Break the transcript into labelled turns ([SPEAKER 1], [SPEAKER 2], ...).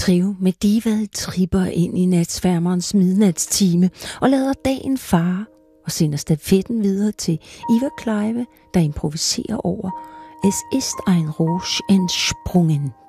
[SPEAKER 1] Trio med Diva tripper ind i natsværmerens midnatstime og lader dagen fare og sender stafetten videre til Eva Kleive, der improviserer over Es ist ein Rausch entsprungen.